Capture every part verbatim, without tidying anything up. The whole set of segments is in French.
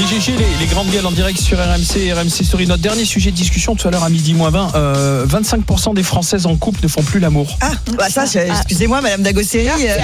G G, les, les grandes gueules en direct sur R M C, R M C Story. Notre dernier sujet de discussion tout à l'heure à midi moins vingt. Euh, vingt-cinq pour cent des Françaises en couple ne font plus l'amour. Ah, bah ça, je, excusez-moi, Madame Dagosseri. Euh,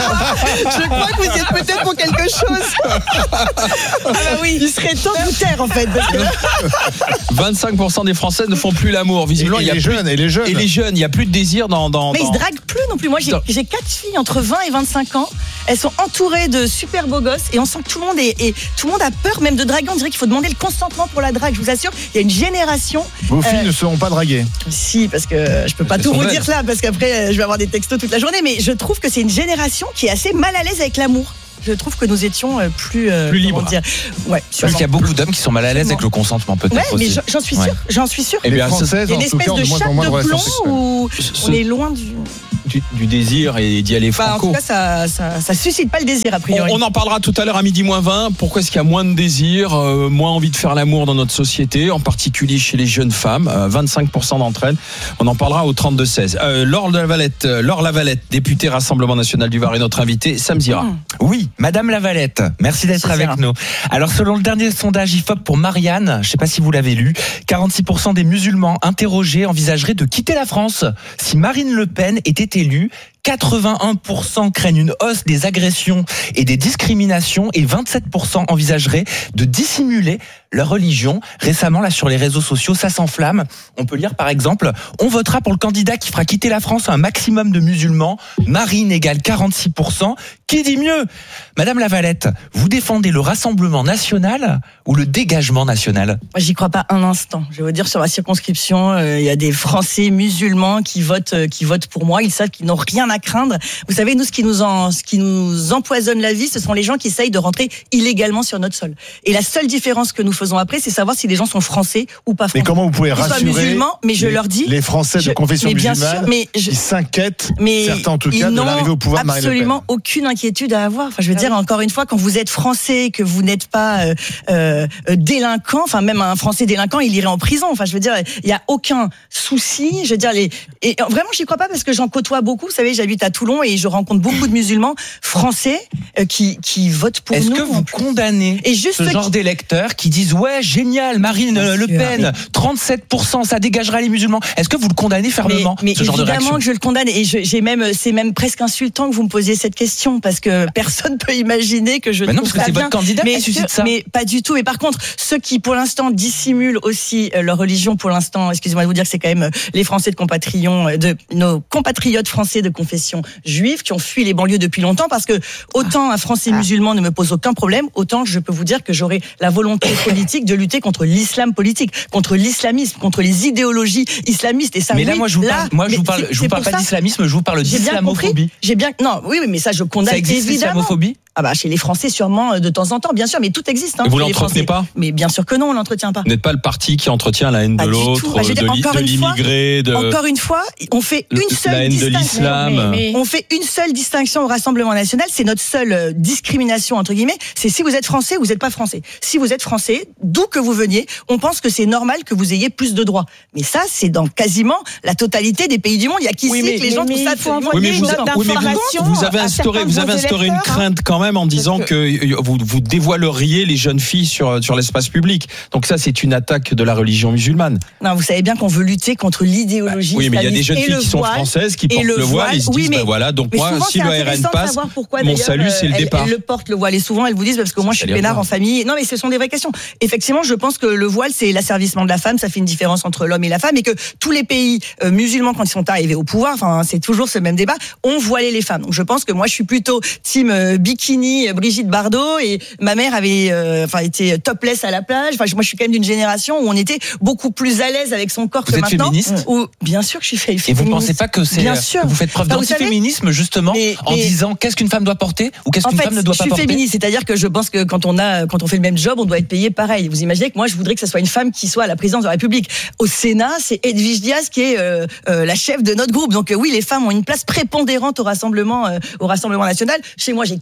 je crois que vous y êtes peut-être pour quelque chose. Ah bah oui, il serait temps de vous taire en fait. Parce que... vingt-cinq pour cent des Françaises ne font plus l'amour. Visiblement, et, et il y a les plus, jeunes, et les jeunes. Et les jeunes, il n'y a plus de désir dans. dans Mais dans... ils se draguent plus non plus. Moi, j'ai, j'ai quatre filles entre vingt et vingt-cinq ans. Elles sont entourées de super beaux gosses et on sent que tout le monde est, et tout le monde a peur même de draguer. On dirait qu'il faut demander le consentement pour la drague. Je vous assure, il y a une génération. Vos filles euh, ne seront pas draguées. Si, parce que je peux pas Elles tout sont vous belles. dire là, parce qu'après je vais avoir des textos toute la journée. Mais je trouve que c'est une génération qui est assez mal à l'aise avec l'amour. Je trouve que nous étions euh, plus euh, Plus comment libres. dire, ouais, Parce qu'il y a beaucoup d'hommes qui sont mal à l'aise avec le consentement, peut-être. Ouais, mais aussi. j'en, j'en suis Ouais. sûr. J'en suis sûr. Eh Les bien, Françaises, Il y a une en tout espèce cas, ont de de moins chape en moins de de relations plomb sexuelles. où Ce- on est loin du. du, du désir et d'y aller Bah, en franco. tout cas, ça, ça, ça suscite pas le désir a priori. On, on en parlera tout à l'heure à midi moins vingt. Pourquoi est-ce qu'il y a moins de désir, euh, moins envie de faire l'amour dans notre société, en particulier chez les jeunes femmes, euh, vingt-cinq pour cent d'entre elles. On en parlera au trente-deux seize. Euh, Laure Lavalette, euh, Laure Lavalette, députée Rassemblement National du Var, est notre invitée. Sam Zira. Mmh. Oui, Madame Lavalette, merci d'être C'est avec ça. nous. Alors, selon le dernier sondage I F O P pour Marianne, je ne sais pas si vous l'avez lu, quarante-six pour cent des musulmans interrogés envisageraient de quitter la France si Marine Le Pen était élue. quatre-vingt-un pour cent craignent une hausse des agressions et des discriminations et vingt-sept pour cent envisageraient de dissimuler leur religion. Récemment, là, sur les réseaux sociaux, ça s'enflamme. On peut lire, par exemple, on votera pour le candidat qui fera quitter la France un maximum de musulmans. Marine égale quarante-six pour cent. Qui dit mieux? Madame Lavalette, vous défendez le Rassemblement national ou le dégagement national? Moi, j'y crois pas un instant. Je vais vous dire, sur ma circonscription, euh, il y a des Français musulmans qui votent, euh, qui votent pour moi. Ils savent qu'ils n'ont rien à craindre. Vous savez, nous, ce qui nous, en, ce qui nous empoisonne la vie, ce sont les gens qui essayent de rentrer illégalement sur notre sol. Et la seule différence que nous faisons après, c'est savoir si les gens sont français ou pas français. Mais comment vous pouvez Qu'ils soient rassurer musulmans, mais je les, leur dis, les Français de je- confession mais bien musulmane sûr, mais je- qui s'inquiètent, mais certains en tout ils cas, de n'ont l'arrivée au pouvoir de Marine Le Pen? absolument aucune inquiétude à avoir. Enfin, je veux dire, encore une fois, quand vous êtes français, que vous n'êtes pas euh, euh, délinquant, enfin même un Français délinquant, il irait en prison. Enfin, je veux dire, il y a aucun souci. Je veux dire, les et vraiment, j'y crois pas parce que j'en côtoie beaucoup. Vous savez, j'habite à Toulon et je rencontre beaucoup de musulmans français euh, qui qui votent pour Est-ce nous. que vous condamnez Et juste ce ceux genre qui- d'électeurs qui disent ouais génial Marine Bien Le sûr, Pen trente-sept pour cent ça dégagera les musulmans. Est-ce que vous le condamnez fermement Mais, mais ce genre de évidemment réaction? que je le condamne et je, j'ai même, c'est même presque insultant que vous me posiez cette question parce que personne peut imaginer que je Mais non, trouve parce que ça c'est bien. votre candidat mais qui suscite ce- ça. Mais pas du tout. Et par contre, ceux qui pour l'instant dissimulent aussi euh, leur religion, pour l'instant, excusez-moi de vous dire que c'est quand même euh, les Français de compatriotes, de nos compatriotes français de confession juive qui ont fui les banlieues depuis longtemps parce que autant un Français musulman ne me pose aucun problème, autant je peux vous dire que j'aurai la volonté politique de lutter contre l'islam politique, contre l'islamisme, contre les idéologies islamistes. Et ça, Mais là, oui, moi, je vous là, parle, moi, je mais vous parle, c'est- je vous c'est parle pour pas ça. d'islamisme, je vous parle J'ai bien compris. d'islamophobie. J'ai bien, non, oui, oui, mais ça, je condamne Ça existe évidemment. l'islamophobie? Ah bah chez les Français sûrement euh, de temps en temps, bien sûr, mais tout existe. Hein, Et vous chez les l'entretenez Français. pas? Mais bien sûr que non, on l'entretient pas. Vous n'êtes pas le parti qui entretient la haine Pas de du tout. l'autre, Bah, je veux de, dire, l'i- encore de une fois, l'immigré, de Encore une fois, on fait une la seule haine de distinction. l'islam. Mais- mais- On fait une seule distinction au Rassemblement national, c'est notre seule euh, discrimination entre guillemets, c'est si vous êtes français ou vous n'êtes pas français. Si vous êtes français, d'où que vous veniez, on pense que c'est normal que vous ayez plus de droits. Mais ça, c'est dans quasiment la totalité des pays du monde. Il y a qu'ici Oui, mais- que les gens mais- trouvent ça mais il faut absolument Oui, mais vous, Une note oui, mais vous- d'information vous avez à instauré, certains vous de avez vos instauré une électeurs, hein. crainte quand même en disant que euh, vous, vous dévoileriez les jeunes filles sur, sur l'espace public. Donc ça, c'est une attaque de la religion musulmane. Non, vous savez bien qu'on veut lutter contre l'idéologie. Oui, mais il y a des islamiste jeunes et filles le qui sont voile. françaises, qui et portent le le voile, voile, ils se oui, disent, mais- ben voilà, donc Mais moi, souvent, si c'est le R N intéressant de passe, savoir pourquoi, mon d'ailleurs, salut, c'est le elles- départ. Elles le portent le voile et souvent elles vous disent parce que moi je suis C'est-à-dire peinard quoi en famille. Non mais ce sont des vraies questions. Effectivement, je pense que le voile c'est l'asservissement de la femme, ça fait une différence entre l'homme et la femme et que tous les pays euh, musulmans quand ils sont arrivés au pouvoir, enfin c'est toujours ce même débat, ont voilé les femmes. Donc je pense que moi je suis plutôt team euh, bikini euh, Brigitte Bardot et ma mère avait euh, enfin été topless à la plage. Enfin moi je suis quand même d'une génération où on était beaucoup plus à l'aise avec son corps Vous que êtes maintenant. féministe Où, bien sûr que je suis féministe. Et vous pensez pas que c'est Bien euh, sûr. que vous faites preuve Enfin, vous savez- d'antiféminisme justement Mais- en mais- disant qu'est-ce qu'une femme doit porter ou qu'est-ce En qu'une fait, femme ne doit je pas suis porter? féministe, c'est-à-dire que je pense que quand on a, quand on fait le même job, on doit être payé pareil. Vous imaginez que moi, je voudrais que ce soit une femme qui soit à la présidence de la République. Au Sénat, c'est Edwige Diaz qui est euh, euh, la chef de notre groupe. Donc euh, oui, les femmes ont une place prépondérante au Rassemblement, euh, au Rassemblement national. Chez moi, j'ai quatre filles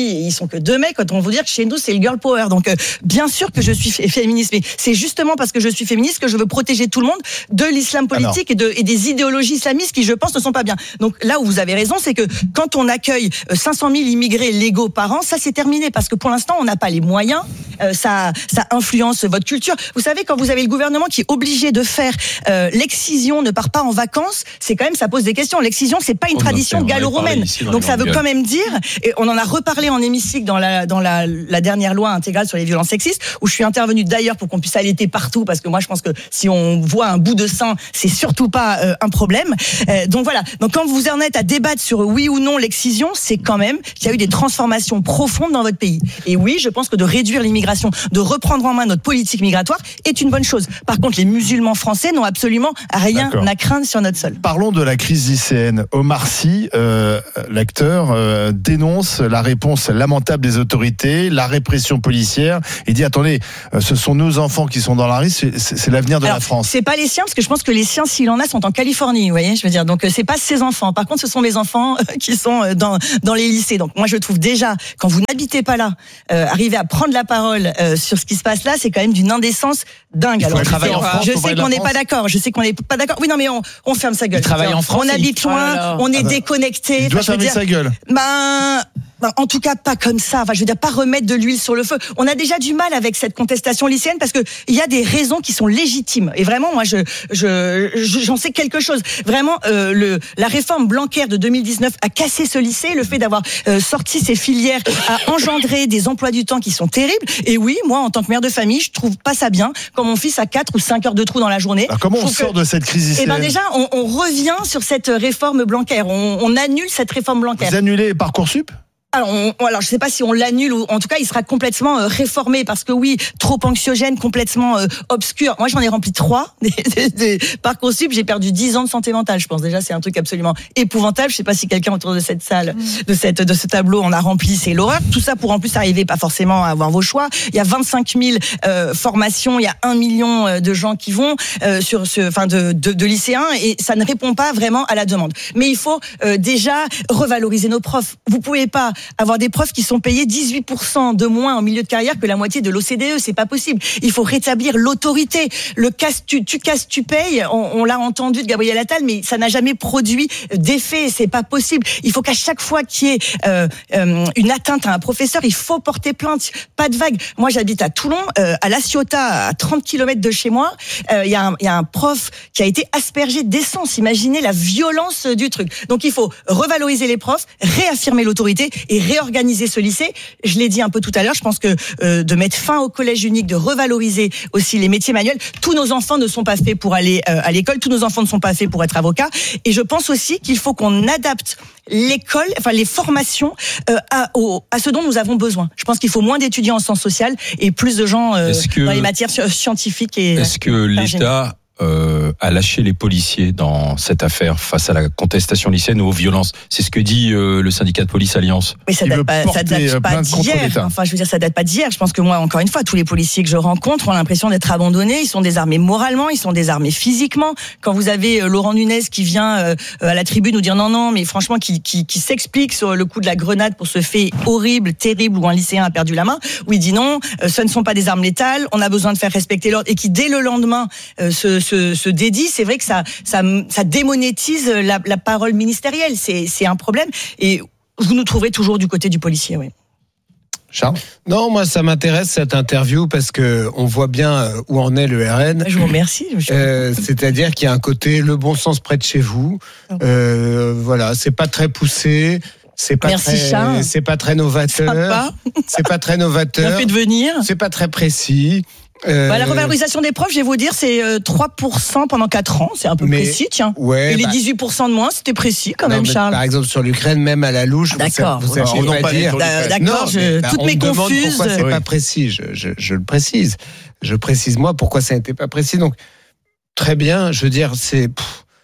filles, ils sont que deux mecs. Quand on vous dire que chez nous, c'est le girl power. Donc, euh, bien sûr que je suis féministe, mais c'est justement parce que je suis féministe que je veux protéger tout le monde de l'islam politique et, de, et des idéologies islamistes qui, je pense, ne sont pas bien. Donc là où vous avez raison, c'est que quand on accueille cinq cent mille immigrés légaux par an, ça c'est terminé parce que pour l'instant, on n'a pas les moyens. Euh, ça, ça influence votre culture. Vous savez, quand vous avez le gouvernement qui est obligé de faire euh, l'excision ne part pas en vacances, c'est quand même, ça pose des questions. L'excision, c'est pas une oh, tradition gallo-romaine. Donc ça veut quand même dire, et on en a reparlé en hémicycle dans la dans la, la dernière loi intégrale sur les violences sexistes, où je suis intervenue d'ailleurs pour qu'on puisse allaiter partout, parce que moi je pense que si on voit un bout de sein, c'est surtout pas euh, un problème. Euh, donc voilà. Donc quand vous en êtes à débattre sur oui ou non l'excision, c'est quand même qu'il y a eu des transformations profondes dans votre pays. Et oui, je pense que de réduire l'immigration, de reprendre en main notre politique migratoire est une bonne chose. Par contre, les musulmans français n'ont absolument rien D'accord. à craindre sur notre sol. Parlons de la crise lycéenne. Omar Sy, euh, l'acteur, euh, dénonce la réponse lamentable des autorités, la répression policière. Il dit attendez, euh, ce sont nos enfants qui sont dans la rue, c'est, c'est, c'est l'avenir de Alors, la France. C'est pas les siens, parce que je pense que les siens, s'il en a, sont en Californie, vous voyez, je veux dire. Donc c'est pas ses enfants. Par contre, ce sont mes enfants euh, qui sont euh, dans dans les lycées. Donc moi, je trouve déjà, quand vous n'habitez pas là, euh, arriver à prendre la parole euh, sur ce qui se passe là, c'est quand même d'une indécence dingue. Alors, Il faut travailler en France, je faut sais parler de qu'on la n'est pas France. d'accord. Je sais qu'on n'est pas d'accord. Oui, non, mais on, on ferme sa gueule. Il travaille en France, On il- habite loin, Oh là là. on est Ah bah, déconnecté. Il doit Enfin, je veux fermer dire, sa gueule. Ben, ben, en tout cas, pas comme ça. Enfin, je veux dire, pas remettre de l'huile sur le feu. On a déjà du mal avec cette contestation lycéenne parce que il y a des raisons qui sont légitimes. Et vraiment, moi, je, je, je- j'en sais quelque chose. Vraiment, euh, le, la réforme Blanquer de deux mille dix-neuf a cassé ce lycée. Le fait d'avoir euh, sorti ces filières a engendré des emplois du temps qui sont terribles. Et oui, moi, en tant que mère de famille, je trouve pas ça bien quand mon fils a quatre ou cinq heures de trou dans la journée. Alors comment Je on trouve sort que- de cette crise Eh lycéenne? ben déjà, on, on revient sur cette réforme Blanquer. On, on annule cette réforme Blanquer. Vous annulez Parcoursup? Alors, on, alors, je sais pas si on l'annule ou en tout cas, il sera complètement euh, réformé parce que oui, trop anxiogène, complètement euh, obscur. Moi, j'en ai rempli trois des, des, des Parcoursup. J'ai perdu dix ans de santé mentale. Je pense déjà, c'est un truc absolument épouvantable. Je sais pas si quelqu'un autour de cette salle, de cette, de ce tableau, en a rempli. C'est l'horreur. Tout ça pour en plus arriver pas forcément à avoir vos choix. Il y a vingt-cinq mille euh, formations. Il y a un million de gens qui vont euh, sur ce, enfin de, de, de lycéens et ça ne répond pas vraiment à la demande. Mais il faut euh, déjà revaloriser nos profs. Vous pouvez pas avoir des profs qui sont payés dix-huit pour cent de moins en milieu de carrière que la moitié de l'O C D E, c'est pas possible. Il faut rétablir l'autorité. Le casse, tu, tu casses, tu payes. On, on l'a entendu de Gabriel Attal, mais ça n'a jamais produit d'effet. C'est pas possible. Il faut qu'à chaque fois qu'il y ait euh, euh, une atteinte à un professeur, il faut porter plainte. Pas de vague. Moi, j'habite à Toulon, euh, à La Ciotat, à trente kilomètres de chez moi. Il euh, y, a un, y a un prof qui a été aspergé d'essence. Imaginez la violence du truc. Donc, il faut revaloriser les profs, réaffirmer l'autorité et réorganiser ce lycée. Je l'ai dit un peu tout à l'heure, je pense que euh, de mettre fin au collège unique, de revaloriser aussi les métiers manuels. Tous nos enfants ne sont pas faits pour aller euh, à l'école, tous nos enfants ne sont pas faits pour être avocats. Et je pense aussi qu'il faut qu'on adapte l'école, enfin les formations euh, à, au, à ce dont nous avons besoin. Je pense qu'il faut moins d'étudiants en sciences sociales et plus de gens euh, que, dans les matières scientifiques. Et, est-ce que l'État euh, a lâché les policiers dans cette affaire face à la contestation lycéenne ou aux violences? C'est ce que dit euh, le syndicat de police Alliance. Mais ça Il date veut pas, ça porter date pas plainte contre d'hier. l'État. Enfin, je veux dire, ça date pas d'hier. Je pense que moi, encore une fois, tous les policiers que je rencontre ont l'impression d'être abandonnés. Ils sont désarmés moralement, ils sont désarmés physiquement. Quand vous avez euh, Laurent Nunez qui vient euh, à la tribune nous dire non, non, mais franchement, qui, qui, qui s'explique sur le coup de la grenade pour ce fait horrible, terrible où un lycéen a perdu la main, où il dit non, euh, ce ne sont pas des armes létales, on a besoin de faire respecter l'ordre, et qui dès le lendemain euh, se, se, se dédie, c'est vrai que ça, ça, ça démonétise la, la parole ministérielle. C'est, c'est un problème. Et vous nous trouverez toujours du côté du policier, oui. Charles? Non, moi ça m'intéresse cette interview parce que on voit bien où en est le R N. Je vous remercie. Je suis Euh, c'est-à-dire qu'il y a un côté le bon sens près de chez vous. Euh, voilà, c'est pas très poussé, c'est pas Merci, très, Charles. c'est pas très novateur, sympa. c'est pas très Bien novateur, fait de venir. c'est pas très précis. Euh, Bah, la revalorisation des profs, je vais vous dire, c'est euh, trois pour cent pendant quatre ans. C'est un peu Mais- précis, tiens. Ouais, Et les bah, dix-huit pour cent de moins, c'était précis quand non, même, mais Charles. Par exemple sur l'Ukraine, même à la louche, vous D'accord. sa- vous sachiez Alors, on en pas parle dire. sur Euh, l'Ukraine. D'accord, Non, je, mais, bah, toutes on mes me demande confuses. pourquoi c'est Oui. pas précis. Je, je, je le précise. Je précise moi pourquoi ça n'était pas précis. Donc très bien. Je veux dire, c'est. pff,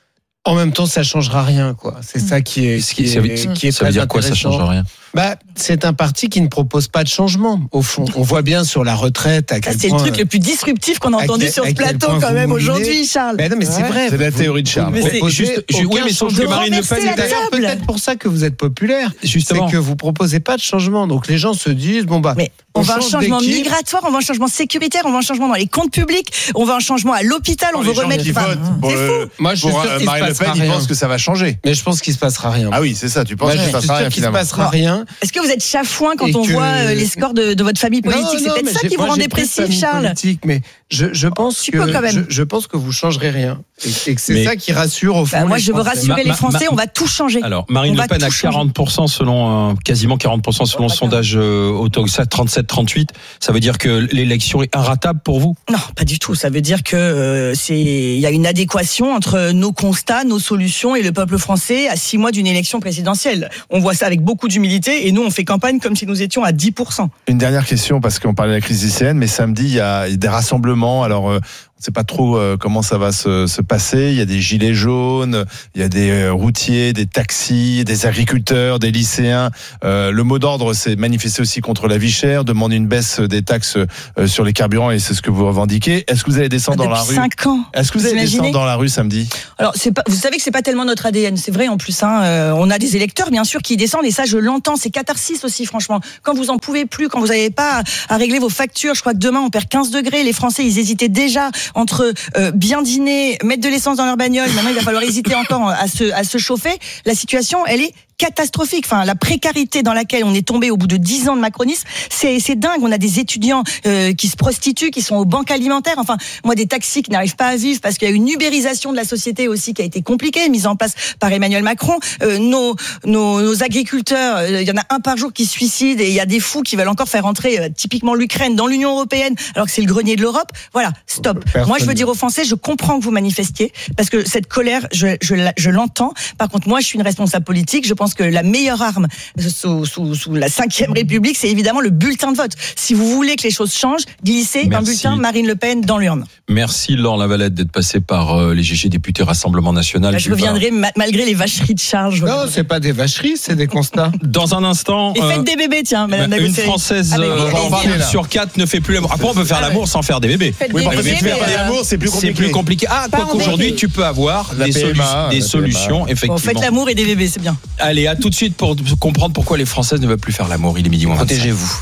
En même temps, ça changera rien, quoi. C'est ça qui est, qui Ça est, veut- qui est ça veut très dire quoi, ça intéressant. change rien? Bah, c'est un parti qui ne propose pas de changement, au fond. On voit bien sur la retraite à Ça, quel c'est le point. truc le plus disruptif qu'on a à entendu quel- sur à ce quel plateau point quand vous même moulinez. aujourd'hui, Charles. Mais non, mais c'est Ouais. vrai. C'est la théorie de Charles. Mais Vous c'est proposez juste- je- oui, aucun mais sauf que changement. Marine Le Pen Renverser est la D'ailleurs, table. peut-être pour ça que vous êtes populaire. Justement. C'est que vous proposez pas de changement. Donc les gens se disent, bon bah, Mais on, veut un change changement d'équipe. migratoire, on veut un changement sécuritaire, on veut un changement dans les comptes publics, on veut un changement à l'hôpital, on Les veut gens remettre. qui enfin, votent pour, c'est euh, fou. Moi, je suis pour, sûr euh, qu'il se Marine Le passera Pen, ils rien. pensent que ça va changer. Mais je pense qu'il se passera rien. Ah oui, c'est ça. Tu penses Moi, que je ça suis va sûr rien qu'il se finalement. passera rien. Est-ce que vous êtes chafouin quand Et on que- voit euh, les scores de, de votre famille politique? Non, C'est non, peut-être mais ça j'ai- qui vous moi, rend j'ai dépressif, plus de famille Charles. politique, mais je, je pense Tu que peux quand même. je, je pense que vous changerez rien et, et que c'est Mais- ça qui rassure au fond. Bah, moi, les je veux Français. rassurer Ma- les ma- Français, ma- on va tout changer. Alors, Marine On Le va Pen tout à changer. quarante pour cent selon, euh, quasiment quarante pour cent selon le Pas sondage euh, Autoxat, trente-sept trente-huit. Ça veut dire que l'élection est inratable pour vous? Non, pas du tout. Ça veut dire que euh, c'est il y a une adéquation entre nos constats, nos solutions et le peuple français à six mois d'une élection présidentielle. On voit ça avec beaucoup d'humilité et nous on fait campagne comme si nous étions à dix pour cent. Une dernière question, parce qu'on parlait de la crise lycéenne, mais samedi, il y a des rassemblements. Alors, euh, on ne sait pas trop euh, comment ça va se, se passer. Il y a des gilets jaunes, il y a des euh, routiers, des taxis, des agriculteurs, des lycéens. Euh, le mot d'ordre, c'est manifester aussi contre la vie chère, demander une baisse des taxes euh, sur les carburants, et c'est ce que vous revendiquez. Est-ce que vous allez descendre dans la Depuis rue cinq ans. Est-ce que vous Vous allez imaginez descendre dans la rue samedi? Alors, c'est pas, vous savez que c'est pas tellement notre A D N, c'est vrai en plus. Hein, euh, on a des électeurs, bien sûr, qui descendent et ça, je l'entends. C'est catharsis aussi, franchement. Quand vous en pouvez plus, quand vous n'avez pas à régler vos factures, je crois que demain on perd quinze degrés. Les Français, ils hésitaient déjà entre euh, bien dîner, mettre de l'essence dans leur bagnole. Maintenant, il va falloir hésiter encore à se à se chauffer. La situation, elle est catastrophique. Enfin, la précarité dans laquelle on est tombé au bout de dix ans de macronisme, c'est c'est dingue. On a des étudiants euh, qui se prostituent, qui sont aux banques alimentaires. Enfin, moi, des taxis qui n'arrivent pas à vivre parce qu'il y a une ubérisation de la société aussi qui a été compliquée, mise en place par Emmanuel Macron. Euh, nos, nos nos agriculteurs, euh, il y en a un par jour qui se suicide et il y a des fous qui veulent encore faire entrer euh, typiquement l'Ukraine dans l'Union européenne alors que c'est le grenier de l'Europe. Voilà, stop. Personne. Moi, je veux dire aux Français, je comprends que vous manifestiez parce que cette colère, je je, la- je l'entends. Par contre, moi, je suis une responsable politique. Je pense que la meilleure arme sous, sous, sous la cinquième République, c'est évidemment le bulletin de vote. Si vous voulez que les choses changent, glissez un Merci. bulletin Marine Le Pen dans l'urne. Merci Laure Lavalette d'être passé par euh, les G G députés Rassemblement National. Là, je reviendrai ma- malgré les vacheries de charge. Non, c'est pas des vacheries, c'est des constats. Dans un instant, Et faites euh, des bébés, tiens, Madame une Dagosséry. Française Ah, mais euh, oui, allez-y, parler, sur- là. sur quatre ne fait plus l'amour. Après, on peut faire Ah, l'amour ouais. sans faire des bébés. Faites Oui, des par contre, bébés, si tu veux mais, faire euh, l'amour, c'est plus C'est compliqué. plus compliqué. Ah, Pas quoi en qu'aujourd'hui, bébé. tu peux avoir La des, P M A, solu- des la solutions, Bon, effectivement. faites l'amour et des bébés, c'est bien. Allez, à tout de suite pour comprendre pourquoi les Françaises ne veulent plus faire l'amour. Il est midi moins vingt-cinq. Protégez-vous.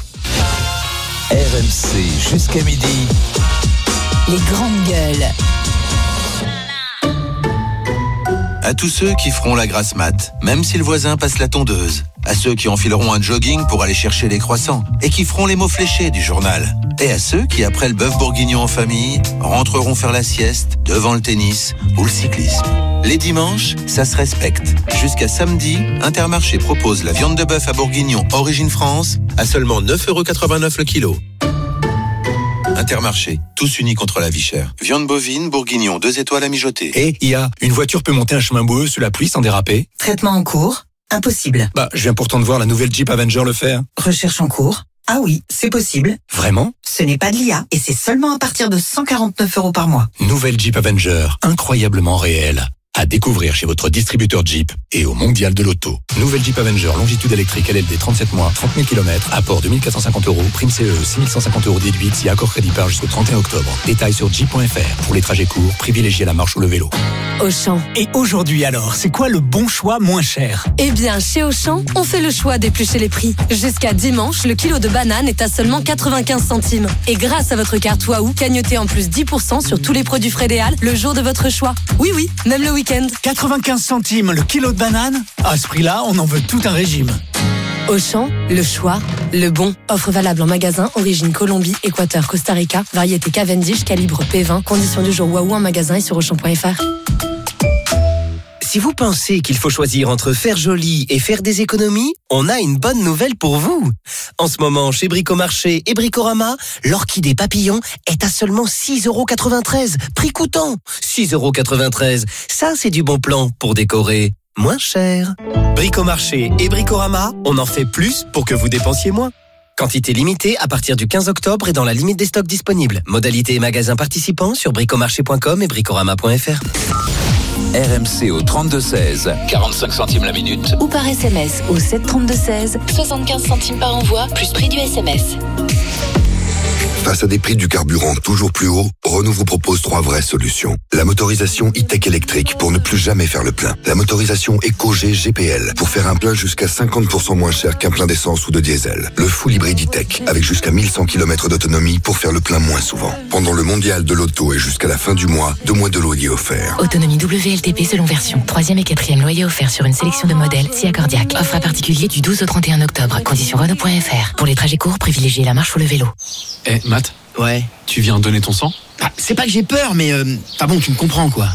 R M C jusqu'à midi. Les grandes gueules. À tous ceux qui feront la grasse mat, même si le voisin passe la tondeuse. À ceux qui enfileront un jogging pour aller chercher les croissants et qui feront les mots fléchés du journal. Et à ceux qui, après le bœuf bourguignon en famille, rentreront faire la sieste devant le tennis ou le cyclisme. Les dimanches, ça se respecte. Jusqu'à samedi, Intermarché propose la viande de bœuf à bourguignon Origine France à seulement neuf euros quatre-vingt-neuf le kilo. Intermarché, tous unis contre la vie chère. Viande bovine, bourguignon, deux étoiles à mijoter. Et I A, une voiture peut monter un chemin boueux sous la pluie sans déraper? Traitement en cours. Impossible. Bah, je viens pourtant de voir la nouvelle Jeep Avenger le faire. Recherche en cours. Ah oui, c'est possible. Vraiment? Ce n'est pas de l'I A et c'est seulement à partir de cent quarante-neuf euros par mois. Nouvelle Jeep Avenger, incroyablement réelle. À découvrir chez votre distributeur Jeep et au mondial de l'auto. Nouvelle Jeep Avenger, longitude électrique L L D trente-sept mois, trente mille kilomètres, apport deux mille quatre cent cinquante euros, prime C E, six mille cent cinquante euros déduite si accord crédit par jusqu'au trente et un octobre. Détails sur jeep point f r. Pour les trajets courts, privilégiez la marche ou le vélo. Auchan. Et aujourd'hui alors, c'est quoi le bon choix moins cher? Eh bien, chez Auchan, on fait le choix d'éplucher les prix. Jusqu'à dimanche, le kilo de banane est à seulement quatre-vingt-quinze centimes. Et grâce à votre carte Waouh, gagnotez en plus dix pour cent sur tous les produits Frédéal le jour de votre choix. Oui, oui, même le week-end. quatre-vingt-quinze centimes le kilo de banane? À ce prix-là, on en veut tout un régime. Auchan, le choix, le bon. Offre valable en magasin, origine Colombie, Équateur, Costa Rica, variété Cavendish, calibre P vingt, conditions du jour Waouh en magasin et sur auchan point f r. Si vous pensez qu'il faut choisir entre faire joli et faire des économies, on a une bonne nouvelle pour vous. En ce moment, chez Bricomarché et Bricorama, l'orchidée papillon est à seulement six euros quatre-vingt-treize, prix coûtant. six euros quatre-vingt-treize, ça c'est du bon plan pour décorer moins cher. Bricomarché et Bricorama, on en fait plus pour que vous dépensiez moins. Quantité limitée à partir du quinze octobre et dans la limite des stocks disponibles. Modalité et magasins participants sur bricomarché point com et bricorama point f r. R M C au trente-deux seize, quarante-cinq centimes la minute. Ou par S M S au sept trente-deux seize, soixante-quinze centimes par envoi, plus prix du S M S. Face à des prix du carburant toujours plus hauts, Renault vous propose trois vraies solutions. La motorisation e-tech électrique pour ne plus jamais faire le plein. La motorisation EcoG G P L pour faire un plein jusqu'à cinquante pour cent moins cher qu'un plein d'essence ou de diesel. Le full hybride e-tech avec jusqu'à mille cent kilomètres d'autonomie pour faire le plein moins souvent. Pendant le mondial de l'auto et jusqu'à la fin du mois, deux mois de loyer offert. Autonomie W L T P selon version. Troisième et quatrième loyer offert sur une sélection de modèles si accordiaque. Offre à particulier du douze au trente et un octobre. Conditions Renault point F R. Pour les trajets courts, privilégiez la marche ou le vélo. Eh, Matt? Ouais. Tu viens donner ton sang? Bah, c'est pas que j'ai peur, mais... Euh, enfin bon, tu me comprends, quoi.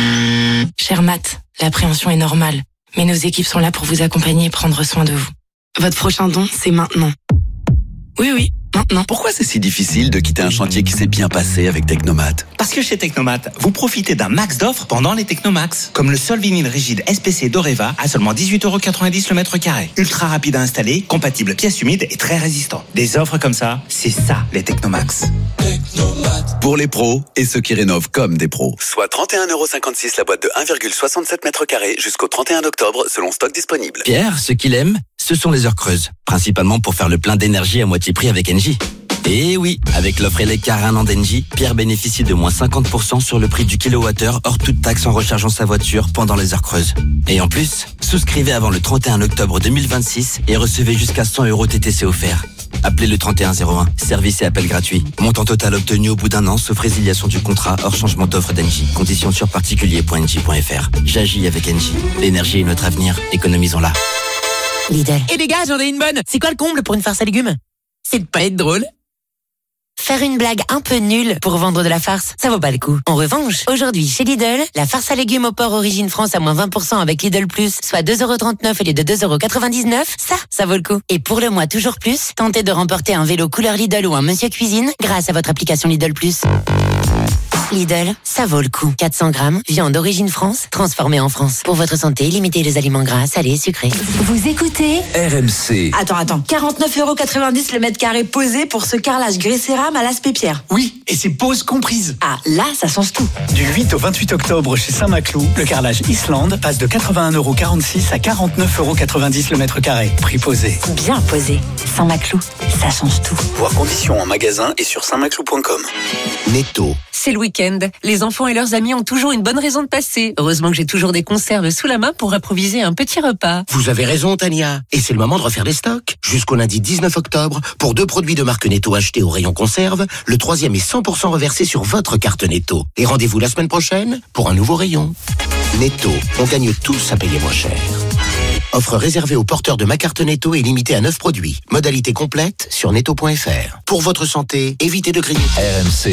Cher Matt, l'appréhension est normale. Mais nos équipes sont là pour vous accompagner et prendre soin de vous. Votre prochain don, c'est maintenant. Oui, oui, maintenant. Pourquoi c'est si difficile de quitter un chantier qui s'est bien passé avec Technomat? Parce que chez Technomat, vous profitez d'un max d'offres pendant les Technomax. Comme le sol vinyle rigide S P C d'Oreva à seulement dix-huit euros quatre-vingt-dix le mètre carré. Ultra rapide à installer, compatible pièces humides et très résistant. Des offres comme ça, c'est ça les Technomax. Technomat. Pour les pros et ceux qui rénovent comme des pros. Soit trente et un euros cinquante-six la boîte de un virgule soixante-sept mètres carrés jusqu'au trente et un octobre selon stock disponible. Pierre, ce qu'il aime, ce sont les heures creuses. Principalement pour faire le plein d'énergie à moitié prix avec Engie. Et oui, avec l'offre Eleccar un an d'Engie, Pierre bénéficie de moins cinquante pour cent sur le prix du kilowattheure hors toute taxe en rechargeant sa voiture pendant les heures creuses. Et en plus, souscrivez avant le trente et un octobre deux mille vingt-six et recevez jusqu'à cent euros T T C offerts. Appelez le trente et un zéro un, service et appel gratuit. Montant total obtenu au bout d'un an, sauf résiliation du contrat hors changement d'offre d'Engie. Conditions sur particulier point engie point F R. J'agis avec Engie. L'énergie est notre avenir, économisons-la. Lidl. Et les gars, j'en ai une bonne. C'est quoi le comble pour une farce à légumes? C'est de pas être drôle. Faire une blague un peu nulle pour vendre de la farce, ça vaut pas le coup. En revanche, aujourd'hui, chez Lidl, la farce à légumes au porc Origine France à moins vingt pour cent avec Lidl Plus, soit deux euros trente-neuf au lieu de deux euros quatre-vingt-dix-neuf, ça, ça vaut le coup. Et pour le mois toujours plus, tentez de remporter un vélo couleur Lidl ou un Monsieur Cuisine grâce à votre application Lidl Plus. Lidl, ça vaut le coup. quatre cents grammes, viande d'origine France, transformée en France. Pour votre santé, limitez les aliments gras, salés, sucrés. Vous écoutez R M C. Attends, attends. quarante-neuf euros quatre-vingt-dix le mètre carré posé pour ce carrelage grès cérame à l'aspect pierre. Oui, et c'est pose comprise. Ah, là, ça change tout. Du huit au vingt-huit octobre chez Saint-Maclou, le carrelage Islande passe de quatre-vingt-un euros quarante-six à quarante-neuf euros quatre-vingt-dix le mètre carré. Prix posé. Bien posé. Saint-Maclou, ça change tout. Voir conditions en magasin et sur saint maclou point com. Netto. C'est le week-end. Les enfants et leurs amis ont toujours une bonne raison de passer. Heureusement que j'ai toujours des conserves sous la main pour improviser un petit repas. Vous avez raison, Tania. Et c'est le moment de refaire les stocks. Jusqu'au lundi dix-neuf octobre, pour deux produits de marque Netto achetés au rayon conserve, le troisième est cent pour cent reversé sur votre carte Netto. Et rendez-vous la semaine prochaine pour un nouveau rayon. Netto, on gagne tous à payer moins cher. Offre réservée aux porteurs de ma carte Netto et limitée à neuf produits. Modalité complète sur netto point F R. Pour votre santé, évitez de grignoter. R M C.